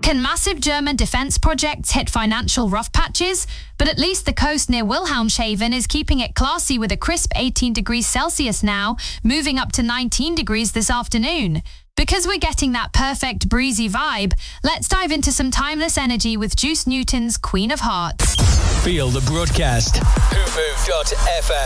Can massive German defence projects hit financial rough patches? But at least the coast near Wilhelmshaven is keeping it classy with a crisp 18 degrees Celsius now, moving up to 19 degrees this afternoon. Because we're getting that perfect breezy vibe, let's dive into some timeless energy with Juice Newton's Queen of Hearts. Feel the broadcast. WhoMove.fm